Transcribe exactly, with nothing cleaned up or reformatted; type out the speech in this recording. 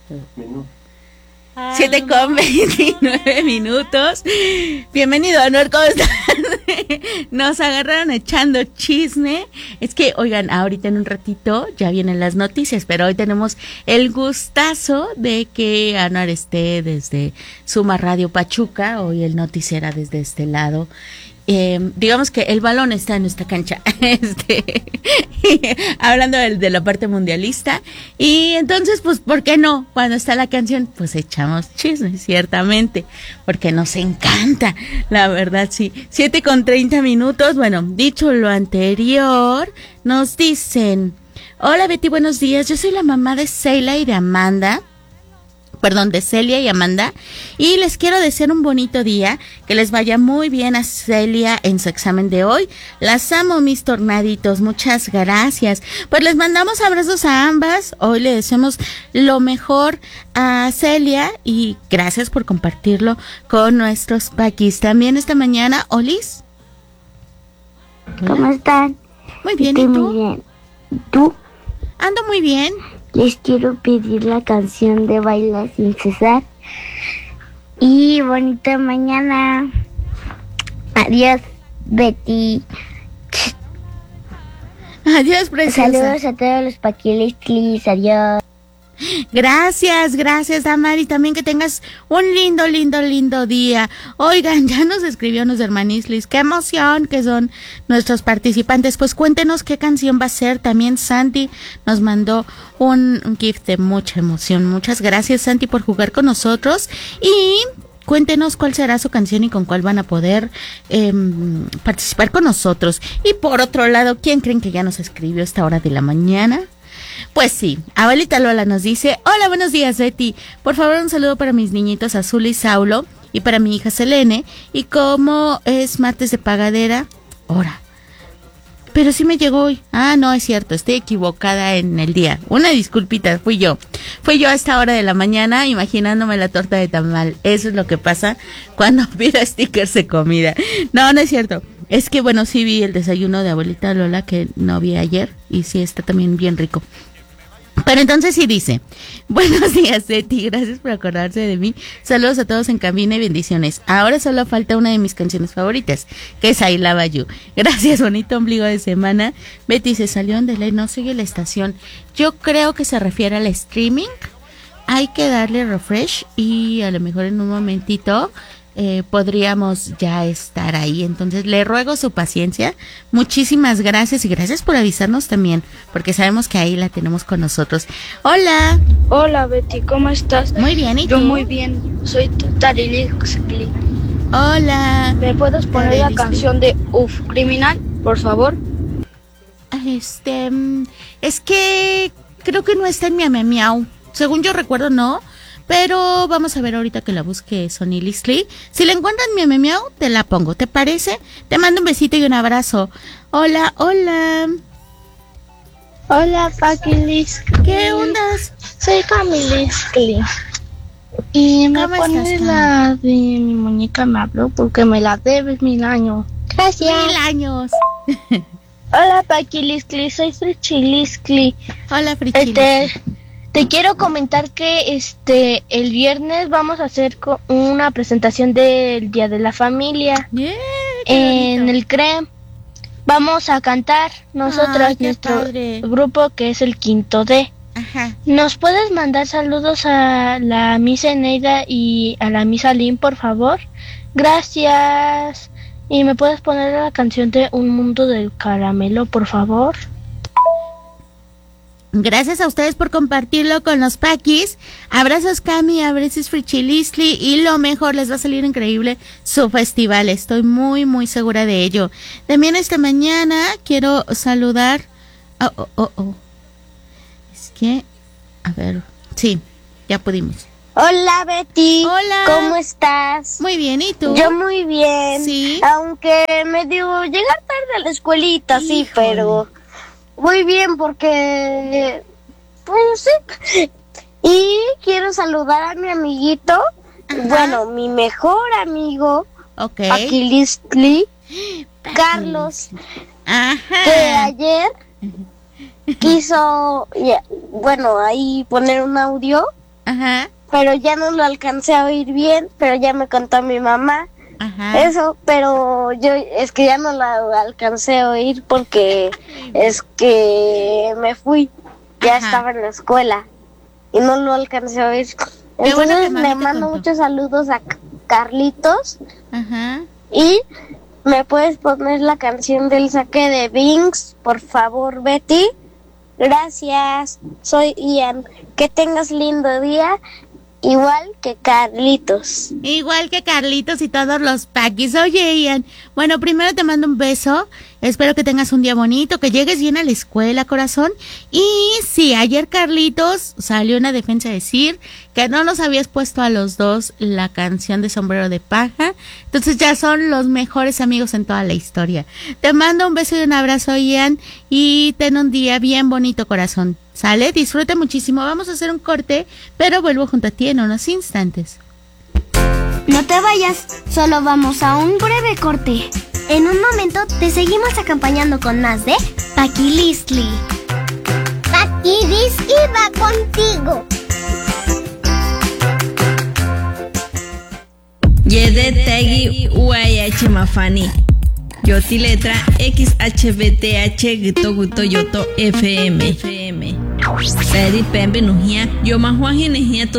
Minutos. siete con veintinueve minutos. Bienvenido, Anuar, ¿cómo estás? Nos agarraron echando chisme. Es que, oigan, ahorita en un ratito ya vienen las noticias, pero hoy tenemos el gustazo de que Anuar esté desde Suma Radio Pachuca. Hoy el noticiero desde este lado. Eh, digamos que el balón está en nuestra cancha, este, hablando de, de la parte mundialista, y entonces, pues, ¿por qué no? Cuando está la canción, pues echamos chismes, ciertamente, porque nos encanta, la verdad, sí. Siete con treinta minutos, bueno, dicho lo anterior, nos dicen, hola Betty, buenos días, yo soy la mamá de Seila y de Amanda, perdón, de Celia y Amanda, y les quiero desear un bonito día, que les vaya muy bien a Celia en su examen de hoy. Las amo, mis tornaditos, muchas gracias. Pues les mandamos abrazos a ambas, hoy le deseamos lo mejor a Celia y gracias por compartirlo con nuestros paquis. También esta mañana, Olis. ¿Cómo están? Muy bien, Estoy ¿y tú? Muy bien. ¿Tú? Ando muy bien. Les quiero pedir la canción de Baila Sin Cesar. Y bonita mañana. Adiós, Betty. Adiós, preciosa. Saludos a todos los paquilisclis. Adiós. Gracias, gracias, Damari. También que tengas un lindo, lindo, lindo día. Oigan, ya nos escribió los hermanislis. Qué emoción que son nuestros participantes. Pues cuéntenos qué canción va a ser. También Santi nos mandó un, un gift de mucha emoción. Muchas gracias, Santi, por jugar con nosotros. Y cuéntenos cuál será su canción y con cuál van a poder eh, participar con nosotros. Y por otro lado, ¿quién creen que ya nos escribió a esta hora de la mañana? Pues sí, abuelita Lola nos dice, hola, buenos días, Betty. Por favor, un saludo para mis niñitos Azul y Saulo y para mi hija Selene. Y como es martes de pagadera, ahora. Pero sí me llegó hoy. Ah, no, es cierto, estoy equivocada en el día. Una disculpita, fui yo. Fui yo a esta hora de la mañana imaginándome la torta de tamal. Eso es lo que pasa cuando pido stickers de comida. No, no es cierto. Es que, bueno, sí vi el desayuno de abuelita Lola que no vi ayer y sí está también bien rico. Pero entonces sí dice, buenos días, Betty, gracias por acordarse de mí. Saludos a todos en cabina y bendiciones. Ahora solo falta una de mis canciones favoritas, que es I Love You. Gracias, bonito ombligo de semana. Betty, se salió de ley, no sigue la estación. Yo creo que se refiere al streaming. Hay que darle refresh y a lo mejor en un momentito Eh, podríamos ya estar ahí. Entonces le ruego su paciencia. Muchísimas gracias y gracias por avisarnos también, porque sabemos que ahí la tenemos con nosotros. Hola. Hola Betty, ¿cómo estás? Muy bien, ¿y Yo tú? muy bien, soy Tarilixli. Hola. ¿Me puedes poner la Tarilixli. canción de Uf, Criminal, por favor? Este, es que creo que no está en Miau Miau. Según yo recuerdo, no. Pero vamos a ver ahorita que la busque Sonny Listley. Si la encuentran Miau Miau Miau, te la pongo. ¿Te parece? Te mando un besito y un abrazo. Hola, hola. Hola Paquilis. ¿Qué ondas? Soy Camiliscli. Y me ¿Cómo pones estás, la de mi muñeca me habló porque me la debes mil años. Gracias. Mil años. Hola Paquiliscli, soy Frichiliscli. Hola, Frichili. Este, te quiero comentar que este el viernes vamos a hacer co- una presentación del Día de la Familia Yeah, qué en bonito. el C R E M. Vamos a cantar nosotros, Ay, qué nuestro padre. grupo que es el Quinto D. Ajá. ¿Nos puedes mandar saludos a la Misa Eneida y a la Misa Lynn, por favor? Gracias. ¿Y me puedes poner la canción de Un Mundo del Caramelo, por favor? Gracias a ustedes por compartirlo con los paquis. Abrazos, Cami, abrazos, Frichilisli. Y lo mejor, les va a salir increíble su festival. Estoy muy, muy segura de ello. También esta mañana quiero saludar. Oh, oh, oh, oh. Es que, a ver, sí, ya pudimos. Hola, Betty. Hola. ¿Cómo estás? Muy bien, ¿y tú? Yo muy bien. Sí. Aunque me dio llegar tarde a la escuelita, sí, Híjole. pero muy bien porque, pues sí. Y quiero saludar a mi amiguito, Ajá. bueno, mi mejor amigo, Ok. Aquilistli, Carlos, que Ajá. ayer quiso, ya, bueno, ahí poner un audio Ajá. Pero ya no lo alcancé a oír bien, pero ya me contó mi mamá. Ajá. Eso, pero yo es que ya no la alcancé a oír porque es que me fui, ya Ajá. estaba en la escuela y no lo alcancé a oír. Qué bueno que Entonces mami le te mando contó. muchos saludos a C- Carlitos Ajá. y me puedes poner la canción del saque de Binks, por favor, Betty. Gracias, soy Ian. Que tengas lindo día, igual que Carlitos. Igual que Carlitos y todos los paquis. Oye, Ian, bueno, primero te mando un beso. Espero que tengas un día bonito, que llegues bien a la escuela, corazón. Y sí, ayer Carlitos salió una defensa a decir que no nos habías puesto a los dos la canción de Sombrero de Paja. Entonces ya son los mejores amigos en toda la historia. Te mando un beso y un abrazo, Ian, y ten un día bien bonito, corazón. ¿Sale? Disfruta muchísimo. Vamos a hacer un corte, pero vuelvo junto a ti en unos instantes. No te vayas, solo vamos a un breve corte. En un momento te seguimos acompañando con más de Paquilistli. Paquilistli va contigo. Yede tegi uayh mafani. Yoti letra X H B T H Gito Guto Yoto F M. Peri pembe nuhia. Yo más Juan